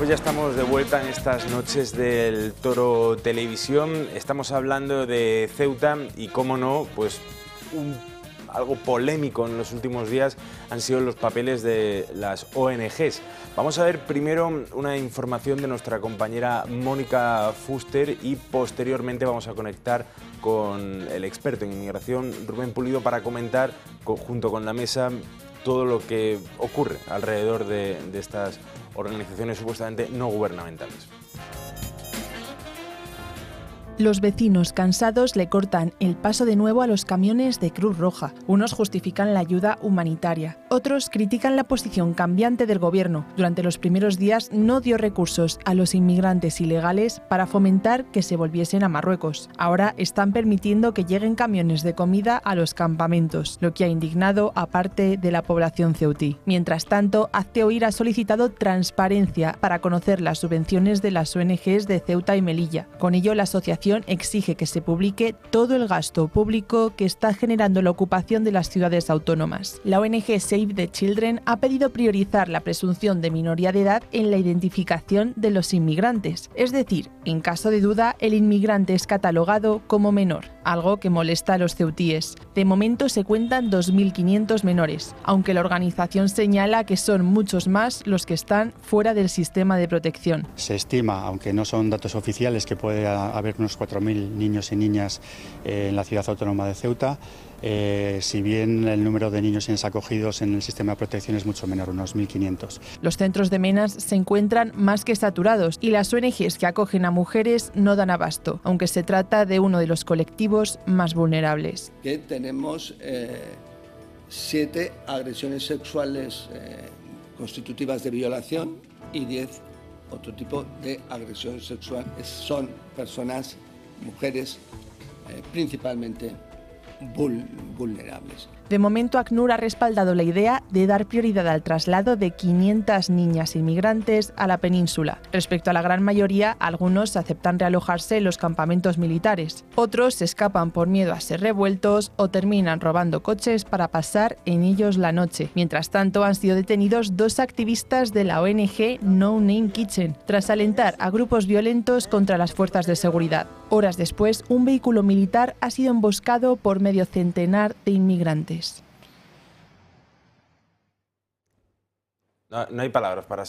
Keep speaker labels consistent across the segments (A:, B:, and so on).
A: Pues ya estamos de vuelta en estas noches del Toro Televisión. Estamos hablando de Ceuta y, cómo no, pues algo polémico en los últimos días han sido los papeles de las ONGs. Vamos a ver primero una información de nuestra compañera Mónica Fuster y posteriormente vamos a conectar con el experto en inmigración Rubén Pulido para comentar junto con la mesa todo lo que ocurre alrededor de estas organizaciones supuestamente no gubernamentales.
B: Los vecinos cansados le cortan el paso de nuevo a los camiones de Cruz Roja. Unos justifican la ayuda humanitaria. Otros critican la posición cambiante del gobierno. Durante los primeros días no dio recursos a los inmigrantes ilegales para fomentar que se volviesen a Marruecos. Ahora están permitiendo que lleguen camiones de comida a los campamentos, lo que ha indignado a parte de la población ceutí. Mientras tanto, Hazte Oír ha solicitado transparencia para conocer las subvenciones de las ONGs de Ceuta y Melilla. Con ello, la asociación exige que se publique todo el gasto público que está generando la ocupación de las ciudades autónomas. La ONG Save the Children ha pedido priorizar la presunción de minoría de edad en la identificación de los inmigrantes. Es decir, en caso de duda, el inmigrante es catalogado como menor, algo que molesta a los ceutíes. De momento se cuentan 2.500 menores, aunque la organización señala que son muchos más los que están fuera del sistema de protección.
C: Se estima, aunque no son datos oficiales, que puede haber unos 4.000 niños y niñas en la ciudad autónoma de Ceuta. Si bien el número de niños acogidos en el sistema de protección es mucho menor, unos 1.500.
B: Los centros de menas se encuentran más que saturados y las ONGs que acogen a mujeres no dan abasto, aunque se trata de uno de los colectivos más vulnerables.
D: Que tenemos 7 agresiones sexuales constitutivas de violación y 10 otro tipo de agresión sexual. Son personas, mujeres, principalmente vulnerables.
B: De momento, ACNUR ha respaldado la idea de dar prioridad al traslado de 500 niñas inmigrantes a la península. Respecto a la gran mayoría, algunos aceptan realojarse en los campamentos militares. Otros se escapan por miedo a ser revueltos o terminan robando coches para pasar en ellos la noche. Mientras tanto, han sido detenidos 2 activistas de la ONG No Name Kitchen, tras alentar a grupos violentos contra las fuerzas de seguridad. Horas después, un vehículo militar ha sido emboscado por medio centenar de inmigrantes.
A: No hay palabras para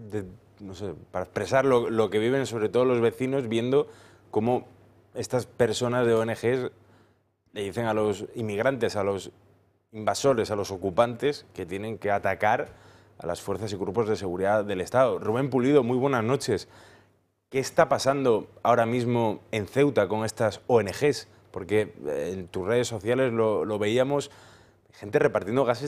A: expresar lo que viven, sobre todo los vecinos, viendo cómo estas personas de ONGs le dicen a los inmigrantes, a los invasores, a los ocupantes, que tienen que atacar a las fuerzas y grupos de seguridad del Estado. Rubén Pulido, muy buenas noches. ¿Qué está pasando ahora mismo en Ceuta con estas ONGs? Porque en tus redes sociales lo veíamos, gente repartiendo gas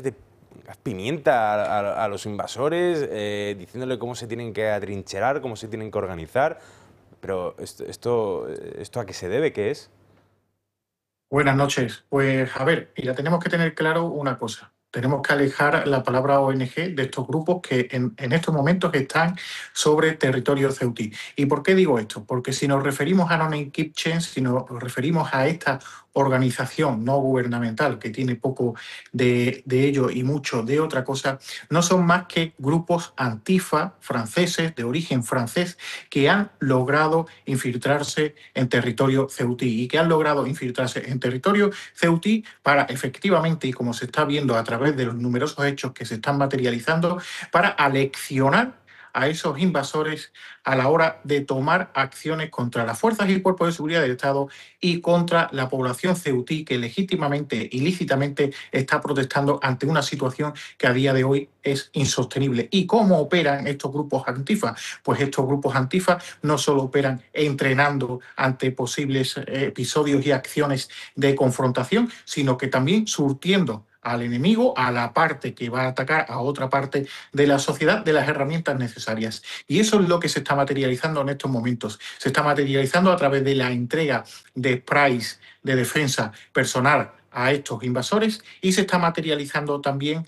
A: pimienta a los invasores, diciéndole cómo se tienen que atrincherar, cómo se tienen que organizar. Pero ¿esto a qué se debe? ¿Qué es?
E: Buenas noches. Pues a ver, mira, tenemos que tener claro una cosa. Tenemos que alejar la palabra ONG de estos grupos que en estos momentos están sobre territorio ceutí. ¿Y por qué digo esto? Porque si nos referimos a No Name Kitchen, si nos referimos a esta organización no gubernamental que tiene poco de ello y mucho de otra cosa, no son más que grupos antifa franceses, de origen francés, que han logrado infiltrarse en territorio ceutí y que han logrado infiltrarse en territorio ceutí para efectivamente, y como se está viendo a través de los numerosos hechos que se están materializando, para aleccionar a esos invasores a la hora de tomar acciones contra las fuerzas y cuerpos de seguridad del Estado y contra la población ceutí que legítimamente y lícitamente está protestando ante una situación que a día de hoy es insostenible. ¿Y cómo operan estos grupos antifa? Pues estos grupos antifa no solo operan entrenando ante posibles episodios y acciones de confrontación, sino que también surtiendo al enemigo, a la parte que va a atacar a otra parte de la sociedad, de las herramientas necesarias. Y eso es lo que se está materializando en estos momentos. Se está materializando a través de la entrega de sprays de defensa personal a estos invasores y se está materializando también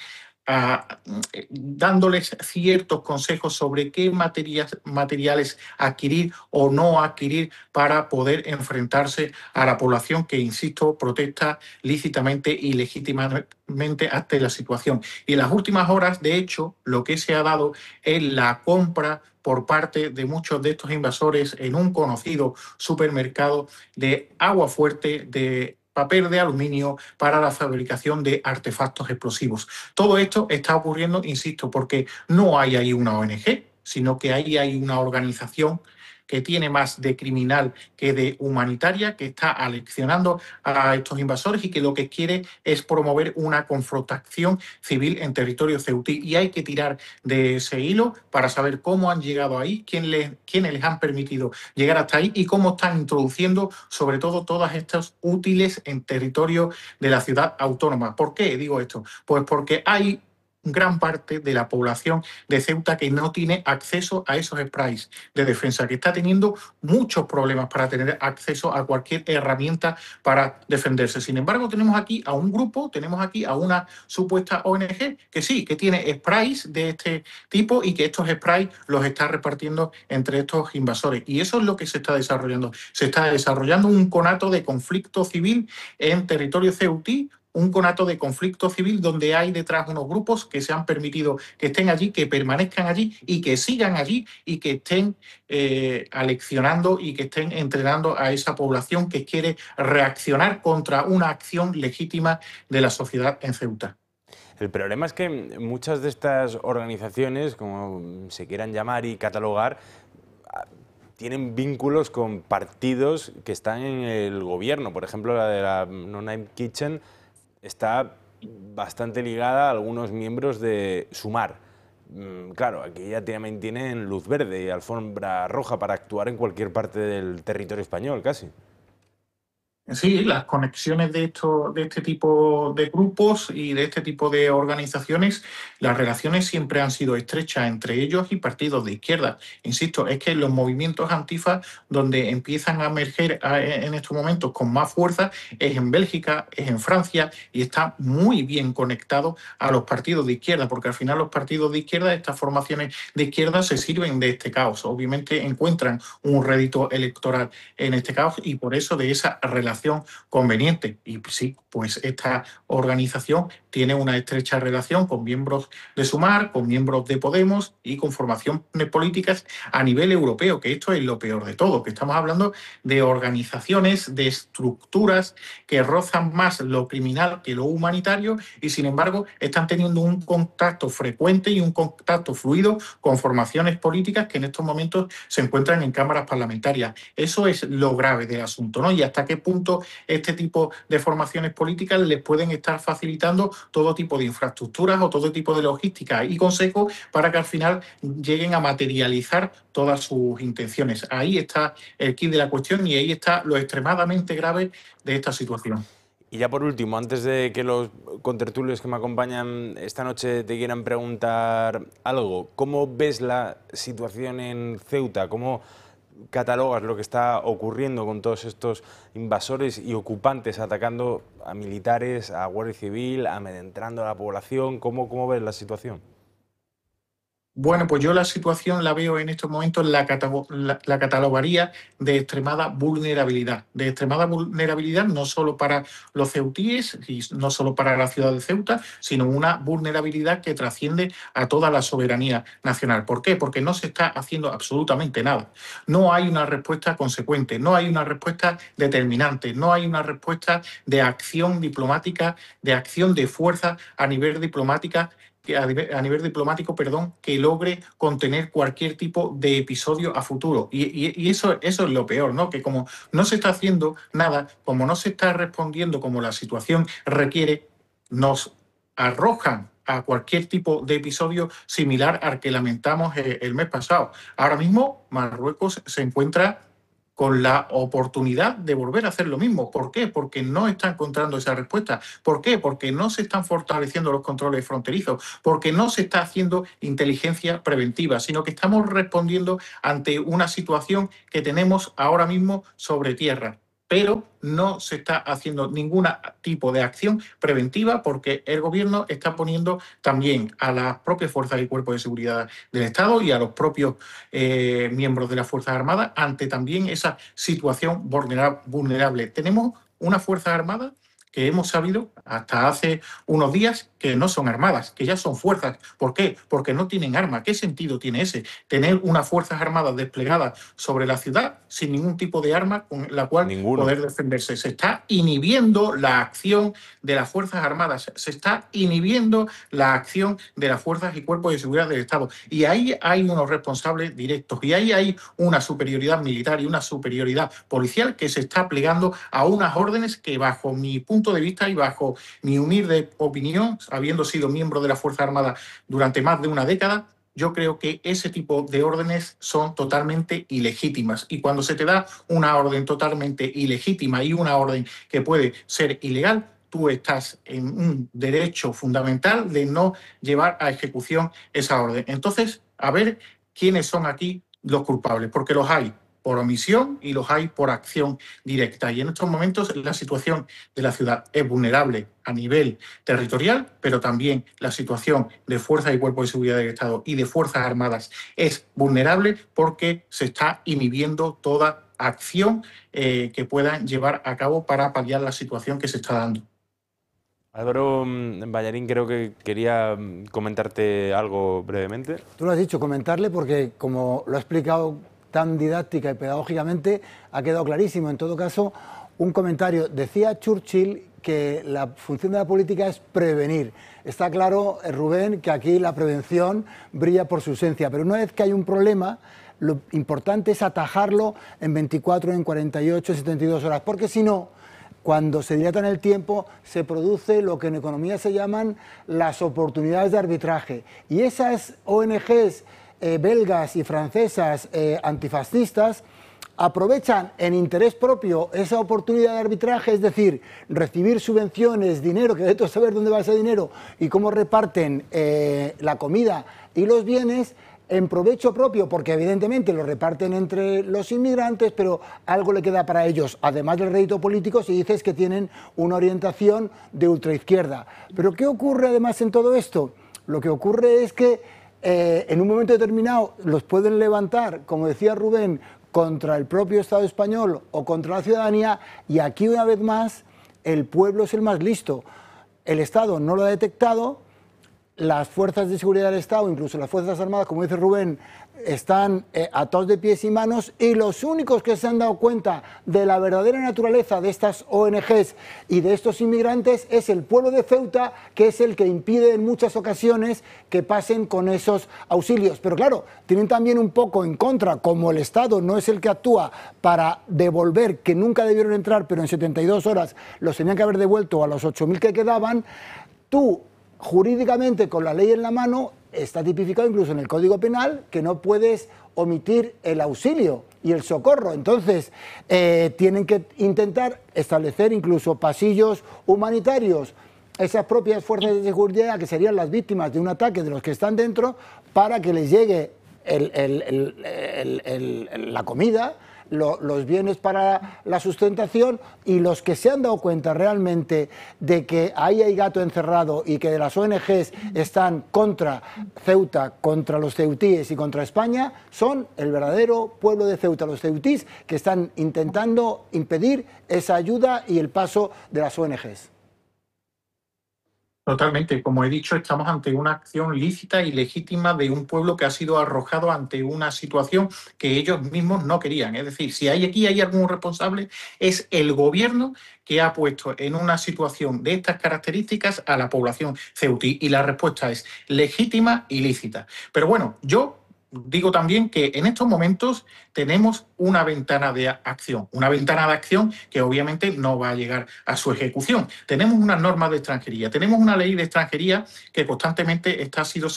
E: dándoles ciertos consejos sobre qué materiales adquirir o no adquirir para poder enfrentarse a la población que, insisto, protesta lícitamente y legítimamente ante la situación. Y en las últimas horas, de hecho, lo que se ha dado es la compra por parte de muchos de estos invasores en un conocido supermercado de agua fuerte, de papel de aluminio para la fabricación de artefactos explosivos. Todo esto está ocurriendo, insisto, porque no hay ahí una ONG, sino que ahí hay una organización que tiene más de criminal que de humanitaria, que está aleccionando a estos invasores y que lo que quiere es promover una confrontación civil en territorio ceutí. Y hay que tirar de ese hilo para saber cómo han llegado ahí, quiénes les han permitido llegar hasta ahí y cómo están introduciendo sobre todo todas estas útiles en territorio de la ciudad autónoma. ¿Por qué digo esto? Pues porque hay gran parte de la población de Ceuta que no tiene acceso a esos sprays de defensa, que está teniendo muchos problemas para tener acceso a cualquier herramienta para defenderse. Sin embargo, tenemos aquí a un grupo, tenemos aquí a una supuesta ONG que sí, que tiene sprays de este tipo y que estos sprays los está repartiendo entre estos invasores. Y eso es lo que se está desarrollando. Se está desarrollando un conato de conflicto civil en territorio ceutí, un conato de conflicto civil donde hay detrás unos grupos que se han permitido que estén allí, que permanezcan allí y que sigan allí y que estén aleccionando y que estén entrenando a esa población que quiere reaccionar contra una acción legítima de la sociedad en Ceuta.
A: El problema es que muchas de estas organizaciones, como se quieran llamar y catalogar, tienen vínculos con partidos que están en el gobierno. Por ejemplo, la de la No Name Kitchen está bastante ligada a algunos miembros de Sumar. Claro, aquí ya también tienen luz verde y alfombra roja para actuar en cualquier parte del territorio español, casi.
E: Sí, las conexiones de este tipo de grupos y de este tipo de organizaciones, las relaciones siempre han sido estrechas entre ellos y partidos de izquierda. Insisto, es que los movimientos antifa, donde empiezan a emerger en estos momentos con más fuerza, es en Bélgica, es en Francia y está muy bien conectado a los partidos de izquierda, porque al final los partidos de izquierda, estas formaciones de izquierda, se sirven de este caos. Obviamente encuentran un rédito electoral en este caos y por eso de esa relación conveniente. Y sí, pues esta organización tiene una estrecha relación con miembros de Sumar, con miembros de Podemos y con formaciones políticas a nivel europeo, que esto es lo peor de todo, que estamos hablando de organizaciones, de estructuras que rozan más lo criminal que lo humanitario y sin embargo están teniendo un contacto frecuente y un contacto fluido con formaciones políticas que en estos momentos se encuentran en cámaras parlamentarias. Eso es lo grave del asunto, ¿no? Y hasta qué punto este tipo de formaciones políticas les pueden estar facilitando todo tipo de infraestructuras o todo tipo de logística y consejos para que al final lleguen a materializar todas sus intenciones. Ahí está el quid de la cuestión y ahí está lo extremadamente grave de esta situación.
A: Y ya por último, antes de que los contertulios que me acompañan esta noche te quieran preguntar algo, ¿cómo ves la situación en Ceuta? ¿Cómo catalogas lo que está ocurriendo con todos estos invasores y ocupantes atacando a militares, a Guardia Civil, amedrentando a la población? ¿Cómo ves la situación?
E: Bueno, pues yo la situación la veo en estos momentos, la catalogaría de extremada vulnerabilidad. De extremada vulnerabilidad no solo para los ceutíes y no solo para la ciudad de Ceuta, sino una vulnerabilidad que trasciende a toda la soberanía nacional. ¿Por qué? Porque no se está haciendo absolutamente nada. No hay una respuesta consecuente, no hay una respuesta determinante, no hay una respuesta de acción diplomática, de acción de fuerza a nivel diplomático, que logre contener cualquier tipo de episodio a futuro. Y eso es lo peor, ¿no? Que como no se está haciendo nada, como no se está respondiendo como la situación requiere, nos arrojan a cualquier tipo de episodio similar al que lamentamos el mes pasado. Ahora mismo Marruecos se encuentra con la oportunidad de volver a hacer lo mismo. ¿Por qué? Porque no está encontrando esa respuesta. ¿Por qué? Porque no se están fortaleciendo los controles fronterizos, porque no se está haciendo inteligencia preventiva, sino que estamos respondiendo ante una situación que tenemos ahora mismo sobre tierra. pero no se está haciendo ningún tipo de acción preventiva porque el gobierno está poniendo también a las propias fuerzas y cuerpos de seguridad del Estado y a los propios miembros de las Fuerzas Armadas ante también esa situación vulnerable. Tenemos unas Fuerzas Armadas que hemos sabido hasta hace unos días que no son armadas, que ya son fuerzas. ¿Por qué? Porque no tienen arma. ¿Qué sentido tiene ese? Tener unas Fuerzas Armadas desplegadas sobre la ciudad sin ningún tipo de arma con la cual poder defenderse. Se está inhibiendo la acción de las Fuerzas Armadas, se está inhibiendo la acción de las fuerzas y cuerpos de seguridad del Estado. Y ahí hay unos responsables directos y ahí hay una superioridad militar y una superioridad policial que se está plegando a unas órdenes que, bajo mi punto de vista y bajo mi humilde opinión, habiendo sido miembro de la Fuerza Armada durante más de una década, yo creo que ese tipo de órdenes son totalmente ilegítimas. Y cuando se te da una orden totalmente ilegítima y una orden que puede ser ilegal, tú estás en un derecho fundamental de no llevar a ejecución esa orden. Entonces, a ver quiénes son aquí los culpables, porque los hay por omisión y los hay por acción directa. Y en estos momentos la situación de la ciudad es vulnerable a nivel territorial, pero también la situación de fuerzas y cuerpos de seguridad del Estado y de Fuerzas Armadas es vulnerable porque se está inhibiendo toda acción que puedan llevar a cabo para paliar la situación que se está dando.
A: Álvaro Ballarín, creo que quería comentarte algo brevemente.
F: Tú lo has dicho, comentarle, porque como lo ha explicado tan didáctica y pedagógicamente, ha quedado clarísimo. En todo caso, un comentario. Decía Churchill que la función de la política es prevenir. Está claro, Rubén, que aquí la prevención brilla por su ausencia, pero una vez que hay un problema, lo importante es atajarlo en 24, en 48, en 72 horas, porque si no, cuando se dilata en el tiempo, se produce lo que en economía se llaman las oportunidades de arbitraje. Y esas ONGs belgas y francesas antifascistas aprovechan en interés propio esa oportunidad de arbitraje, es decir, recibir subvenciones, dinero, que de saber dónde va ese dinero y cómo reparten la comida y los bienes en provecho propio, porque evidentemente lo reparten entre los inmigrantes, pero algo le queda para ellos, además del rédito político, si dices que tienen una orientación de ultraizquierda. Pero ¿qué ocurre además en todo esto? Lo que ocurre es que en un momento determinado los pueden levantar, como decía Rubén, contra el propio Estado español o contra la ciudadanía, y aquí una vez más el pueblo es el más listo. El Estado no lo ha detectado, las fuerzas de seguridad del Estado, incluso las Fuerzas Armadas, como dice Rubén, están atados de pies y manos, y los únicos que se han dado cuenta de la verdadera naturaleza de estas ONGs y de estos inmigrantes es el pueblo de Ceuta, que es el que impide en muchas ocasiones que pasen con esos auxilios. Pero claro, tienen también un poco en contra, como el Estado no es el que actúa para devolver, que nunca debieron entrar, pero en 72 horas los tenían que haber devuelto a los 8.000 que quedaban. Tú, jurídicamente, con la ley en la mano, está tipificado incluso en el Código Penal que no puedes omitir el auxilio y el socorro. Entonces, tienen que intentar establecer incluso pasillos humanitarios, esas propias fuerzas de seguridad que serían las víctimas de un ataque de los que están dentro, para que les llegue la comida, los bienes para la sustentación, y los que se han dado cuenta realmente de que ahí hay gato encerrado y que de las ONGs están contra Ceuta, contra los ceutíes y contra España, son el verdadero pueblo de Ceuta, los ceutís, que están intentando impedir esa ayuda y el paso de las ONGs.
E: Totalmente. Como he dicho, estamos ante una acción lícita y legítima de un pueblo que ha sido arrojado ante una situación que ellos mismos no querían. Es decir, si aquí hay algún responsable, es el gobierno que ha puesto en una situación de estas características a la población ceutí. Y la respuesta es legítima y lícita. Pero bueno, yo digo también que en estos momentos tenemos una ventana de acción que obviamente no va a llegar a su ejecución. Tenemos unas normas de extranjería, tenemos una ley de extranjería que constantemente está siendo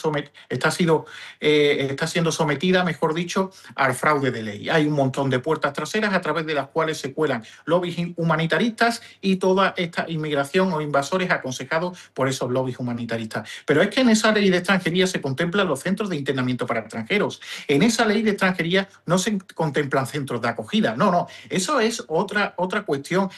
E: sometida, mejor dicho, al fraude de ley. Hay un montón de puertas traseras a través de las cuales se cuelan lobbies humanitaristas y toda esta inmigración o invasores aconsejados por esos lobbies humanitaristas. Pero es que en esa ley de extranjería se contemplan los centros de internamiento para extranjeros. En esa ley de extranjería no se contemplan centros de acogida. No, eso es otra cuestión